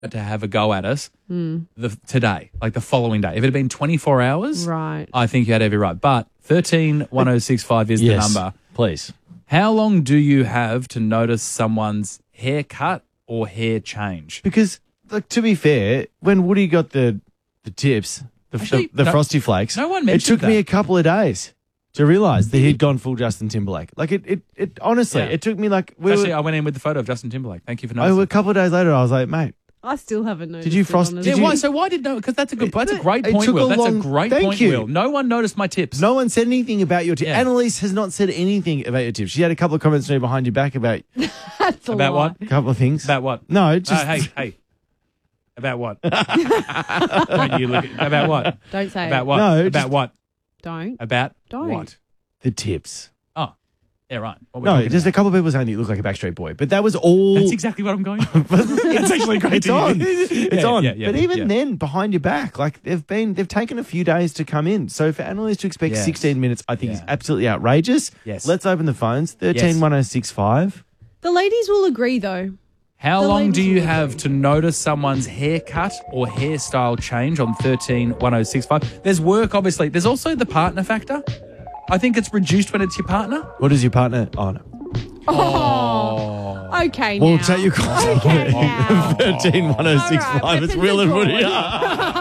to have a go at us today, like the following day. If it had been 24 hours, Right. I think you had every right. But 131065 is the Yes, number. please. How long do you have to notice someone's haircut or hair change? Because, like, to be fair, when Woody got the tips, Actually, the no- Frosty Flakes, no one it mentioned took me that. a couple of days to realise that he'd gone full Justin Timberlake. Like, it honestly, Yeah. it took me like, Actually, I went in with the photo of Justin Timberlake. Thank you for a noticing. couple of days later, I was like, mate, I still haven't noticed. Did you it, frost- honestly. did Yeah, you- why? So why did no? Because that's a great It point, took Will. a That's long- a great thank point, you. Will. No one noticed my tips. no one said anything about your tips. Yeah. Annalise has not said anything about your tips. She had a couple of comments to me behind your back about That's a About lie. what? a couple of things. About what? No, just Hey. About what? Don't you look at, about what? Don't say About it. what? No, about just- what? Don't. About Don't. what? the tips. Oh, yeah, right. What we're No, talking just a about. couple of people saying you look like a Backstreet Boy, but that was all. That's exactly what I'm going for. It's actually great. It's on. It's on. Yeah, but even yeah. then, behind your back, like they've taken a few days to come in. So for Annalise to expect Yes. 16 minutes, I think is Yeah. absolutely outrageous. Yes. Let's open the phones. 131065. The ladies will agree, though. How The long do ladies you will have agree. to notice someone's haircut or hairstyle change on 131065? There's work, obviously. There's also the partner factor. I think it's reduced when it's your partner. What is your partner on? Oh. Okay, now. We'll take your call. Okay, now. 131065. All right, It's weapons Will and of Woody. choice.